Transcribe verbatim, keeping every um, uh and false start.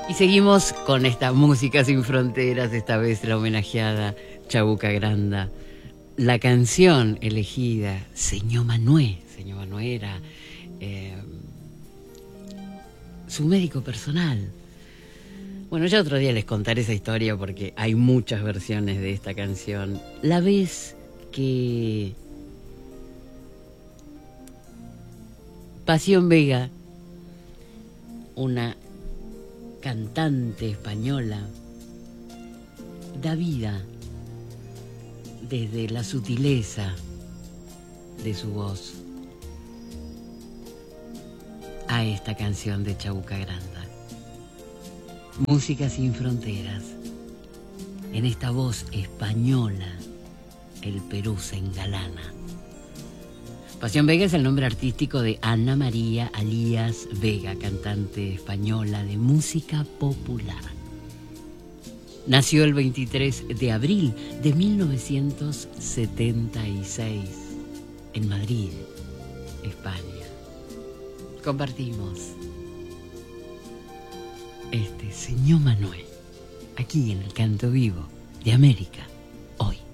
Y seguimos con esta música sin fronteras, esta vez la homenajeada Chabuca Granda. La canción elegida, Señor Manué. Señor Manué era eh, su médico personal. Bueno, ya otro día les contaré esa historia porque hay muchas versiones de esta canción. La vez que Pasión Vega, una cantante española, da vida desde la sutileza de su voz a esta canción de Chabuca Granda. Música sin fronteras. En esta voz española, el Perú se engalana. Pasión Vega es el nombre artístico de Ana María Alías Vega, cantante española de música popular. Nació el veintitrés de abril de mil novecientos setenta y seis en Madrid, España. Compartimos este Señor Manuel aquí en el Canto Vivo de América.